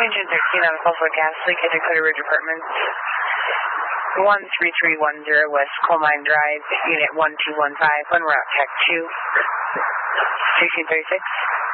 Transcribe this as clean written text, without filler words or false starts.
Engine 13 on the call for gas leak at Dakota Ridge Apartments. 13310 West Coal Mine Drive, Unit 1215, on route Tech 2. 1636.